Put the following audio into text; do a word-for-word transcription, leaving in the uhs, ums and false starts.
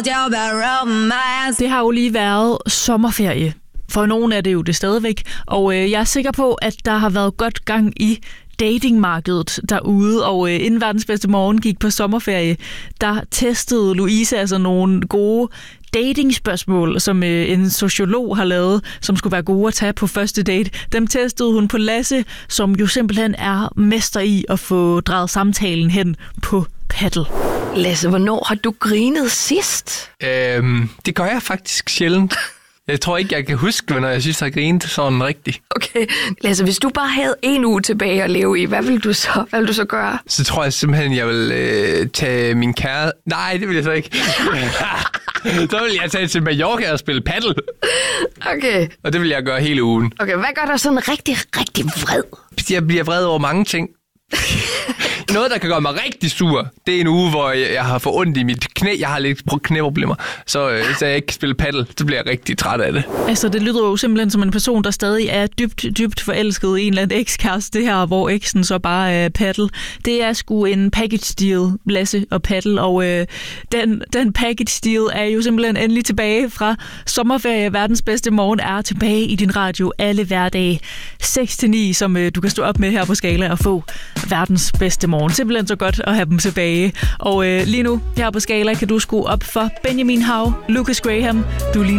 Det har jo lige været sommerferie. For nogen er det jo det stadigvæk. Og øh, jeg er sikker på, at der har været godt gang i datingmarkedet derude, og øh, inden verdens bedste morgen gik på sommerferie, der testede Louise altså nogle gode datingspørgsmål, som øh, en sociolog har lavet, som skulle være gode at tage på første date. Dem testede hun på Lasse, som jo simpelthen er mester i at få drejet samtalen hen på paddle. Lasse, hvornår har du grinet sidst? Øhm, det gør jeg faktisk sjældent. Jeg tror ikke, jeg kan huske, når jeg synes, jeg har grinet sådan rigtigt. Okay, Lasse, hvis du bare havde en uge tilbage at leve i, hvad vil du så, hvad vil du så gøre? Så tror jeg simpelthen, jeg vil øh, tage min kære... Nej, det vil jeg så ikke. Så vil jeg tage til Mallorca og spille paddle. Okay. Og det vil jeg gøre hele ugen. Okay, hvad gør dig sådan rigtig, rigtig vred? Jeg bliver vred over mange ting. Noget, der kan gøre mig rigtig sur, det er en uge, hvor jeg, jeg har fået ondt i mit knæ. Jeg har lidt knæproblemer, så, øh, så jeg ikke kan spille paddle. Så bliver jeg rigtig træt af det. Altså, det lyder jo simpelthen som en person, der stadig er dybt, dybt forelsket i en eller anden ekskæreste, det her, hvor eksen så bare er paddle. Det er sgu en package deal, Lasse og paddle, og øh, den, den package deal er jo simpelthen endelig tilbage fra sommerferie. Verdens bedste morgen er tilbage i din radio alle hverdage seks til ni, som øh, du kan stå op med her på Skala og få verdens bedste morgen. Simpelthen så godt at have dem tilbage. Og øh, lige nu, her på Skala, kan du skrue op for Benjamin Hav, Lucas Graham, du lige